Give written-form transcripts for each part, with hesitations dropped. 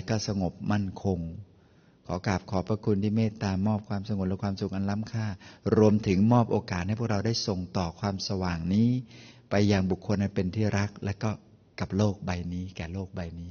ก็สงบมั่นคงขอกราบขอบพระคุณที่เมตตามอบความสงบและความสุขอันล้ำค่ารวมถึงมอบโอกาสให้พวกเราได้ส่งต่อความสว่างนี้ไปยังบุคคลอันเป็นที่รักและก็กับโลกใบนี้แก่โลกใบนี้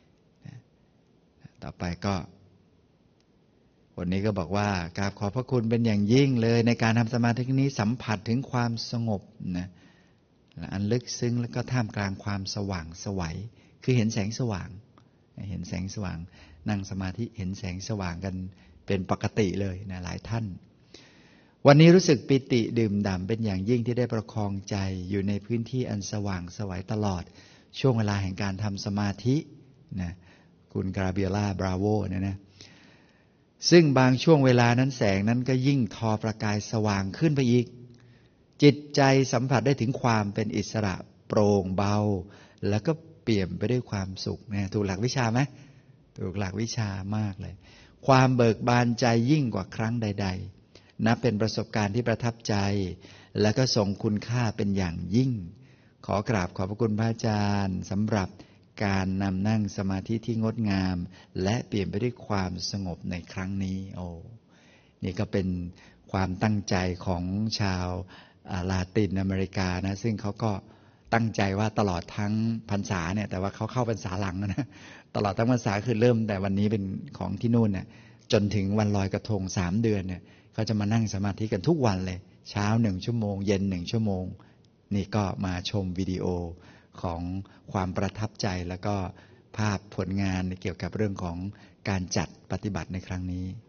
ต่อไปก็วันนี้ก็บอกว่ากราบขอบพระคุณเป็นอย่างยิ่งเลยในการทำสมาธินี้สัมผัสถึงความสงบนะอันลึกซึ้งแล้วก็ท่ามกลางความสว่างไสวคือเห็นแสงสว่างเห็นแสงสว่างนั่งสมาธิเห็นแสงสว่างกันเป็นปกติเลยนะหลายท่านวันนี้รู้สึกปิติดื่มด่ำเป็นอย่างยิ่งที่ได้ประคองใจอยู่ในพื้นที่อันสว่างไสวตลอดช่วงเวลาแห่งการทำสมาธินะคุณกราเบียล่าบราโวนะซึ่งบางช่วงเวลานั้นแสงนั้นก็ยิ่งทอประกายสว่างขึ้นไปอีกจิตใจสัมผัสได้ถึงความเป็นอิสระโปร่งเบาแล้วก็เปี่ยมไปด้วยความสุขนะถูกหลักวิชาไหมถูกหลักวิชามากเลยความเบิกบานใจยิ่งกว่าครั้งใดๆนับเป็นประสบการณ์ที่ประทับใจและก็ทรงคุณค่าเป็นอย่างยิ่งขอกราบขอบพระคุณพระอาจารย์สำหรับการนำนั่งสมาธิที่งดงามและเปลี่ยนไปด้วยความสงบในครั้งนี้นี่ก็เป็นความตั้งใจของชาวลาตินอเมริกานะซึ่งเขาก็ตั้งใจว่าตลอดทั้งพรรษาเนี่ยแต่ว่าเขาเข้าพรรษาหลังนะตลอดทั้งพรรษาคือเริ่มแต่วันนี้เป็นของที่นู่นเนี่ยจนถึงวันลอยกระทง3 เดือนเนี่ยเขาจะมานั่งสมาธิกันทุกวันเลยเช้า1 ชั่วโมงเย็น1 ชั่วโมงนี่ก็มาชมวิดีโอของความประทับใจแล้วก็ภาพผลงานเกี่ยวกับเรื่องของการจัดปฏิบัติในครั้งนี้